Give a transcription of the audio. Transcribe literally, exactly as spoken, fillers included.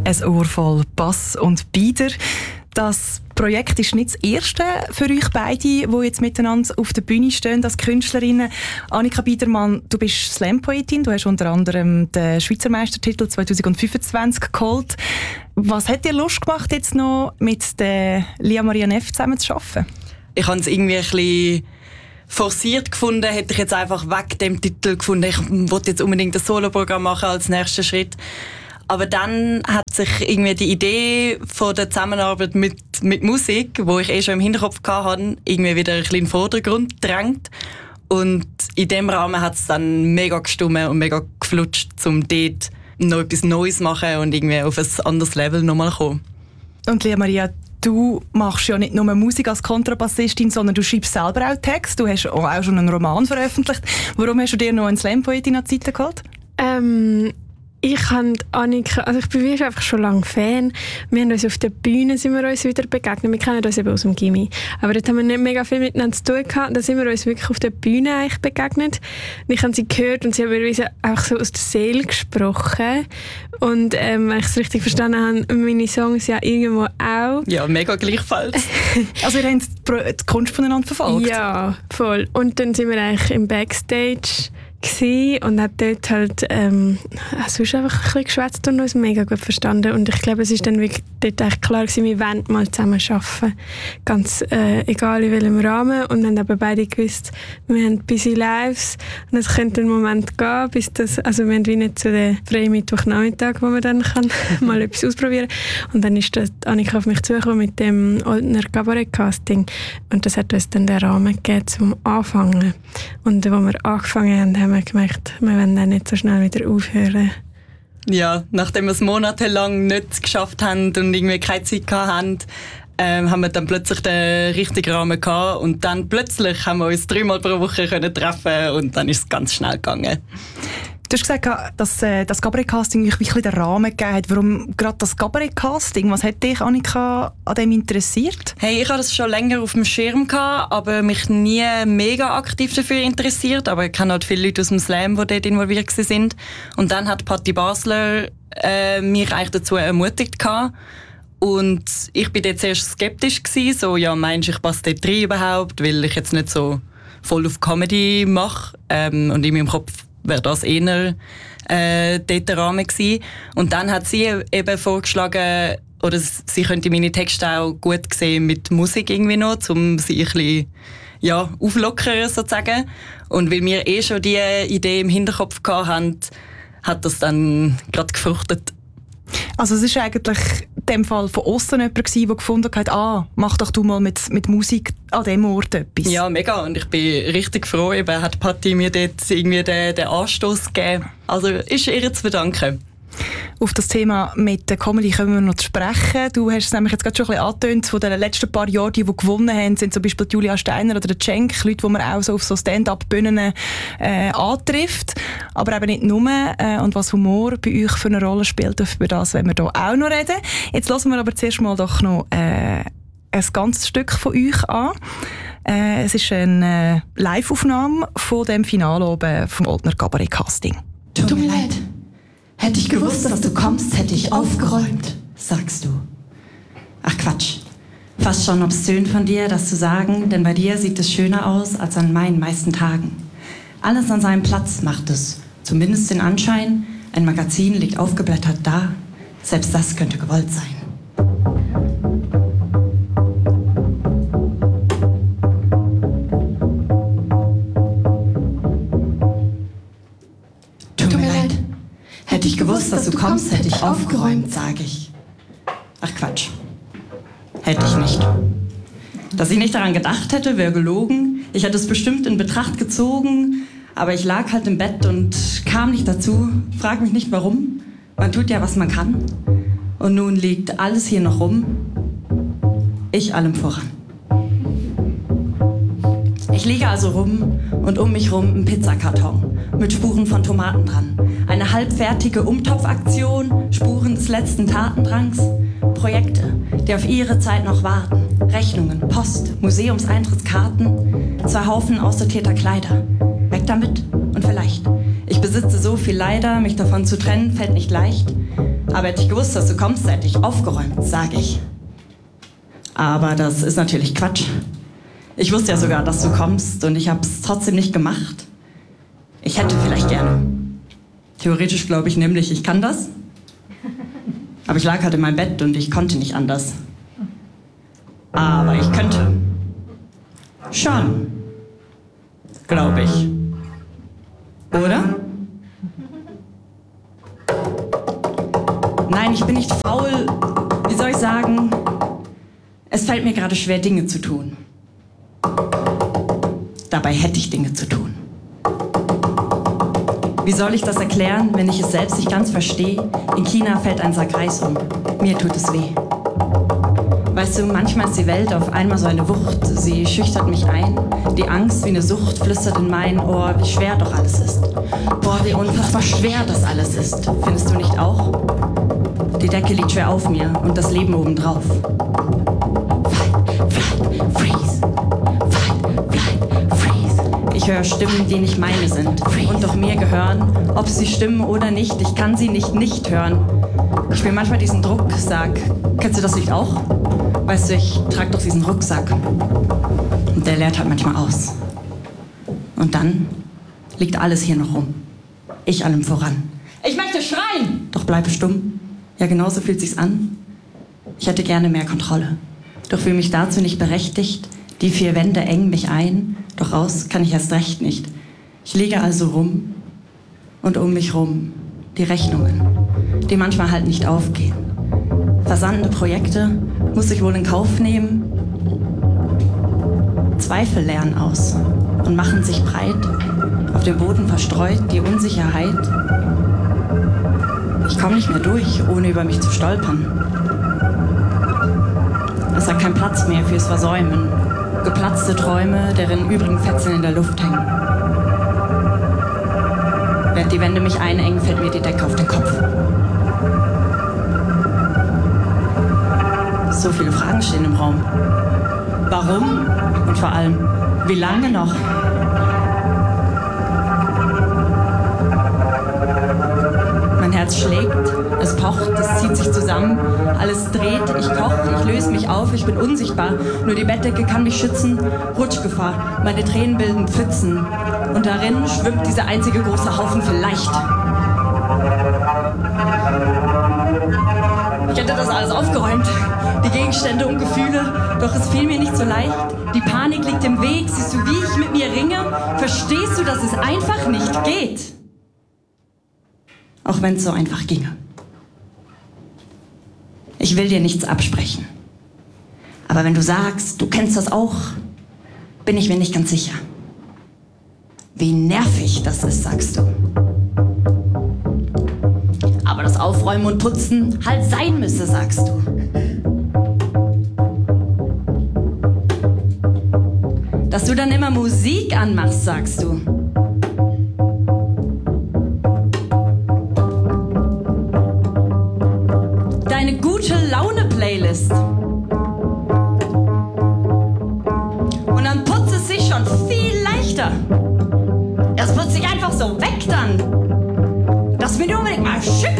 Ein Ohr voll Bass und Bieder. Das Projekt ist nicht das erste für euch beide, die jetzt miteinander auf der Bühne stehen als Künstlerinnen. Annika Biedermann, du bist Slam-Poetin. Du hast unter anderem den Schweizer Meistertitel zwanzig fünfundzwanzig geholt. Was hat dir Lust gemacht, jetzt noch mit der Lia Maria Neff zusammen zu arbeiten? Ich habe es irgendwie ein bisschen forciert gefunden. Hätte ich jetzt einfach weg dem Titel gefunden. Ich wollte jetzt unbedingt ein Soloprogramm machen als nächsten Schritt. Aber dann hat sich irgendwie die Idee von der Zusammenarbeit mit, mit Musik, wo ich eh schon im Hinterkopf hatte, irgendwie wieder ein bisschen in den Vordergrund gedrängt. Und in dem Rahmen hat es dann mega gestummen und mega geflutscht, um dort noch etwas Neues zu machen und irgendwie auf ein anderes Level nochmal zu kommen. Und Lia Maria, du machst ja nicht nur Musik als Kontrabassistin, sondern du schreibst selber auch Text. Du hast auch schon einen Roman veröffentlicht. Warum hast du dir noch einen Slam-Poetin an die Seite geholt? Ähm... Ich habe Annika, also ich bin wirklich einfach schon lange Fan. Wir haben uns auf der Bühne sind wir uns wieder begegnet. Wir kennen uns eben aus dem Gymi. Aber dort haben wir nicht mega viel miteinander zu tun gehabt. Da sind wir uns wirklich auf der Bühne eigentlich begegnet. Und ich habe sie gehört und sie haben mir einfach so aus der Seele gesprochen. Und ähm, wenn ich es richtig verstanden habe, meine Songs ja irgendwo auch. Ja, mega gleichfalls. Also ihr habt die Kunst voneinander verfolgt? Ja, voll. Und dann sind wir eigentlich im Backstage und hat dort halt ähm, sonst einfach ein bisschen geschwätzt und uns mega gut verstanden. Und ich glaube, es ist dann wirklich dort echt klar gewesen, wir wollen mal zusammen arbeiten. Ganz äh, egal in welchem Rahmen. Und dann haben beide gewusst, wir haben busy lives und es könnte einen Moment gehen, bis das, also wir haben wie nicht so den freien Mittwochnachmittag, wo man dann kann mal etwas ausprobieren kann. Und dann ist das Annika auf mich zugekommen mit dem Oldner Cabaret-Casting. Und das hat uns dann den Rahmen gegeben zum Anfangen. Und als wir angefangen haben, haben wir gemerkt, wir wollen dann nicht so schnell wieder aufhören. Ja, nachdem wir es monatelang nicht geschafft haben und irgendwie keine Zeit hatten, ähm, haben wir dann plötzlich den richtigen Rahmen gehabt und dann plötzlich haben wir uns dreimal pro Woche können treffen und dann ist es ganz schnell gegangen. Du hast gesagt, dass äh, das Cabaret-Casting euch wirklich den Rahmen gegeben hat. Warum gerade das Cabaret-Casting? Was hat dich, Annika, an dem interessiert? Hey, ich hatte das schon länger auf dem Schirm gehabt, aber mich nie mega aktiv dafür interessiert. Aber ich kenne halt viele Leute aus dem Slam, die dort involviert waren. Und dann hat Patti Basler äh, mich eigentlich dazu ermutigt gehabt. Und ich war dort zuerst skeptisch gewesen, so, ja, meinst du, ich passe dort rein überhaupt, weil ich jetzt nicht so voll auf Comedy mache. Ähm, und in meinem Kopf wäre das eher äh, dort der Rahmen gewesen. Und dann hat sie eben vorgeschlagen, oder sie könnte meine Texte auch gut sehen mit Musik irgendwie noch, um sie ein bisschen ja, auflockern sozusagen. Und weil wir eh schon die Idee im Hinterkopf hatten, hat das dann gerade gefruchtet. Also es war eigentlich in dem Fall von außen jemand, der gefunden hat, ah, mach doch du mal mit, mit Musik an diesem Ort etwas. Ja, mega. Und ich bin richtig froh, eben hat Patti mir dort irgendwie den, den Anstoß gegeben. Also ist ihr zu verdanken. Auf das Thema mit der Comedy können wir noch zu sprechen. Du hast es nämlich jetzt gerade schon ein bisschen angetönt, von den letzten paar Jahren, die, die gewonnen haben, sind zum Beispiel Julia Steiner oder der Cenk, Leute, die man auch so auf so Stand-up-Bühnen äh, antrifft. Aber eben nicht nur. Äh, und was Humor bei euch für eine Rolle spielt, über das werden wir hier auch noch reden. Jetzt hören wir aber zuerst mal doch noch äh, ein ganzes Stück von euch an. Äh, es ist eine Live-Aufnahme von dem Finale oben vom Oldner Cabaret-Casting. Tut mir leid. Hätte ich gewusst, dass du kommst, hätte ich aufgeräumt, sagst du. Ach Quatsch. Fast schon obszön von dir, das zu sagen, denn bei dir sieht es schöner aus als an meinen meisten Tagen. Alles an seinem Platz macht es, zumindest den Anschein, ein Magazin liegt aufgeblättert da. Selbst das könnte gewollt sein. Hätte ich gewusst, dass du kommst, hätte ich aufgeräumt, sage ich. Ach Quatsch. Hätte ich nicht. Dass ich nicht daran gedacht hätte, wäre gelogen. Ich hätte es bestimmt in Betracht gezogen. Aber ich lag halt im Bett und kam nicht dazu. Frag mich nicht warum. Man tut ja, was man kann. Und nun liegt alles hier noch rum. Ich allem voran. Ich liege also rum und um mich rum ein Pizzakarton mit Spuren von Tomaten dran. Eine halbfertige Umtopfaktion, Spuren des letzten Tatendrangs. Projekte, die auf ihre Zeit noch warten. Rechnungen, Post, Museumseintrittskarten. Zwei Haufen aussortierter Kleider. Weg damit und vielleicht. Ich besitze so viel leider, mich davon zu trennen fällt nicht leicht. Aber hätte ich gewusst, dass du kommst, hätte ich aufgeräumt, sage ich. Aber das ist natürlich Quatsch. Ich wusste ja sogar, dass du kommst und ich habe es trotzdem nicht gemacht. Ich hätte vielleicht gerne. Theoretisch glaube ich nämlich, ich kann das. Aber ich lag halt in meinem Bett und ich konnte nicht anders. Aber ich könnte. Schon. Glaube ich. Oder? Nein, ich bin nicht faul. Wie soll ich sagen? Es fällt mir gerade schwer, Dinge zu tun. Dabei hätte ich Dinge zu tun. Wie soll ich das erklären, wenn ich es selbst nicht ganz verstehe? In China fällt ein Sack Reis um. Mir tut es weh. Weißt du, manchmal ist die Welt auf einmal so eine Wucht. Sie schüchtert mich ein. Die Angst wie eine Sucht flüstert in mein Ohr, wie schwer doch alles ist. Boah, wie unfassbar schwer das alles ist. Findest du nicht auch? Die Decke liegt schwer auf mir und das Leben obendrauf. Fight, flight, freeze. Fight, flight, freeze. Ich höre Stimmen, die nicht meine sind und doch mir gehören. Ob sie stimmen oder nicht, ich kann sie nicht nicht hören. Ich spüre manchmal diesen Druck, sag, kennst du das Lied auch? Weißt du, ich trage doch diesen Rucksack. Und der leert halt manchmal aus. Und dann liegt alles hier noch rum. Ich allem voran. Ich möchte schreien! Doch bleibe stumm. Ja, genauso fühlt sich's an. Ich hätte gerne mehr Kontrolle. Doch fühle mich dazu nicht berechtigt. Die vier Wände engen mich ein. Doch raus kann ich erst recht nicht. Ich liege also rum. Und um mich rum die Rechnungen, die manchmal halt nicht aufgehen. Versandende Projekte muss ich wohl in Kauf nehmen. Zweifel lernen aus und machen sich breit. Auf dem Boden verstreut die Unsicherheit. Ich komme nicht mehr durch, ohne über mich zu stolpern. Es hat keinen Platz mehr fürs Versäumen. Geplatzte Träume, deren übrigen Fetzen in der Luft hängen. Während die Wände mich einengen, fällt mir die Decke auf den Kopf. So viele Fragen stehen im Raum. Warum? Und vor allem, wie lange noch? Mein Herz schlägt, es pocht, es zieht sich zusammen, alles dreht, ich koche, ich löse mich auf, ich bin unsichtbar. Nur die Bettdecke kann mich schützen, Rutschgefahr, meine Tränen bilden Pfützen. Und darin schwimmt dieser einzige große Haufen vielleicht. Ich hätte das alles aufgeräumt, die Gegenstände und Gefühle, doch es fiel mir nicht so leicht. Die Panik liegt im Weg, siehst du, wie ich mit mir ringe? Verstehst du, dass es einfach nicht geht? Auch wenn es so einfach ginge. Ich will dir nichts absprechen. Aber wenn du sagst, du kennst das auch, bin ich mir nicht ganz sicher. Wie nervig das ist, sagst du. Aber das Aufräumen und Putzen halt sein müsse, sagst du. Dass du dann immer Musik anmachst, sagst du.